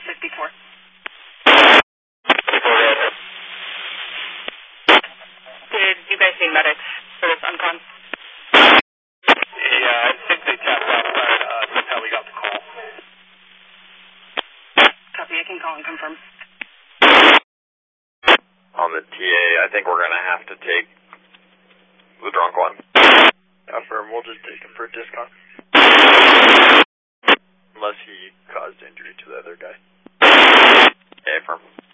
54. Did you guys see medics for this uncon? Yeah, I think they tapped outside. That's how we got the call. Copy, I can call and confirm. On the TA, I think we're going to have to take the drunk one. Confirm, we'll just take him for a discount. Unless he caused injury to the other guy. Okay, firm.